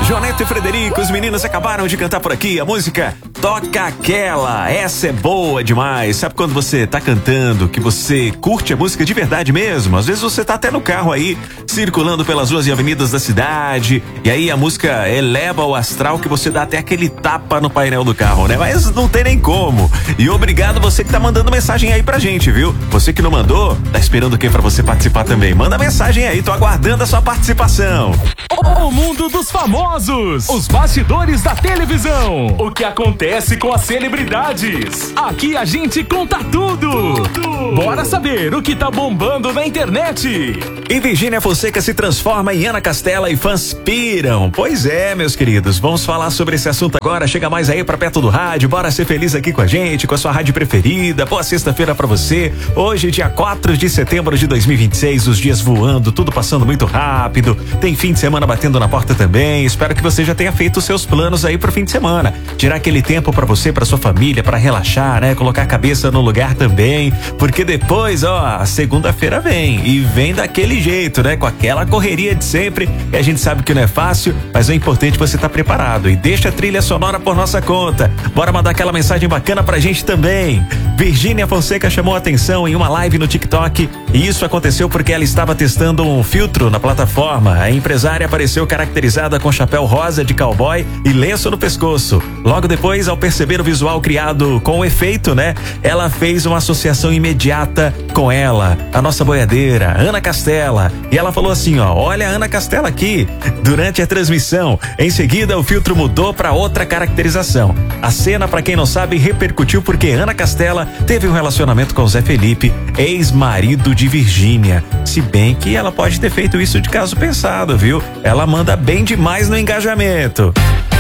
Joneto e Frederico, os meninos acabaram de cantar por aqui a música Toca Aquela. Essa é boa demais. Sabe quando você tá cantando, que você curte a música de verdade mesmo? Às vezes você tá até no carro aí, circulando pelas ruas e avenidas da cidade, e aí a música eleva o astral que você dá até aquele tapa no painel do carro, né? Mas não tem nem como. E obrigado você que tá mandando mensagem aí pra gente, viu? Você que não mandou, tá esperando o quê pra você participar também? Manda mensagem aí, tô aguardando a sua participação. O mundo dos famosos, os bastidores da televisão, o que acontece com as celebridades. Aqui a gente conta tudo. Bora saber o que tá bombando na internet. E Virgínia Fonseca se transforma em Ana Castela e fãs piram. Pois é, meus queridos, vamos falar sobre esse assunto agora. Chega mais aí pra perto do rádio, bora ser feliz aqui com a gente, com a sua rádio preferida. Boa sexta-feira pra você. Hoje, dia 4 de setembro de 2026, os dias voando, tudo passando muito rápido. Tem fim de semana batendo na porta também. Espero que você já tenha feito os seus planos aí pro fim de semana. Tirar aquele tempo pra você, pra sua família, pra relaxar, né? Colocar a cabeça no lugar também, porque depois, ó, a segunda-feira vem e vem daquele jeito, né? Com aquela correria de sempre, e a gente sabe que não é fácil, mas é importante você estar preparado. E deixa a trilha sonora por nossa conta. Bora mandar aquela mensagem bacana pra gente também. Virgínia Fonseca chamou a atenção em uma live no TikTok, e isso aconteceu porque ela estava testando um filtro na plataforma. A empresária apareceu caracterizada com chapéu rosa de cowboy e lenço no pescoço. Logo depois, ao perceber o visual criado com o efeito, né? Ela fez uma associação imediata com ela, a nossa boiadeira, Ana Castela. E ela falou assim, ó, olha a Ana Castela aqui. Durante a transmissão, em seguida o filtro mudou para outra caracterização. A cena, para quem não sabe, repercutiu porque Ana Castela teve um relacionamento com Zé Felipe, ex-marido de Virgínia. Se bem que ela pode ter feito isso de caso pensado, viu? Ela manda bem demais no engajamento.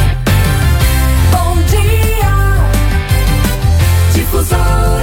Bom dia, Difusora.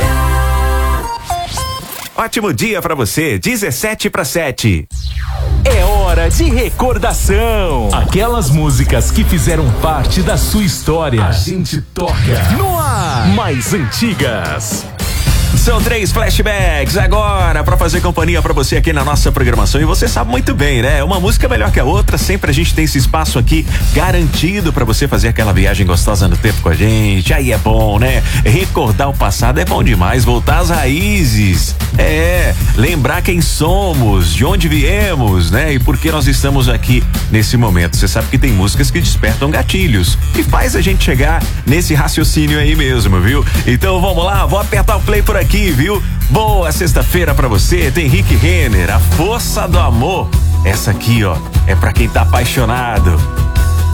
Ótimo dia pra você, 17:07. É hora de recordação. Aquelas músicas que fizeram parte da sua história. A gente toca no ar. Mais antigas. São 3 flashbacks agora pra fazer companhia pra você aqui na nossa programação. E você sabe muito bem, né? Uma música melhor que a outra. Sempre a gente tem esse espaço aqui garantido pra você fazer aquela viagem gostosa no tempo com a gente. Aí é bom, né? Recordar o passado é bom demais. Voltar às raízes. É, lembrar quem somos, de onde viemos, né? E por que nós estamos aqui nesse momento. Você sabe que tem músicas que despertam gatilhos e faz a gente chegar nesse raciocínio aí mesmo, viu? Então vamos lá, vou apertar o play por aqui, viu? Boa sexta-feira pra você. Tem Rick Renner, A Força do Amor. Essa aqui, ó, é pra quem tá apaixonado.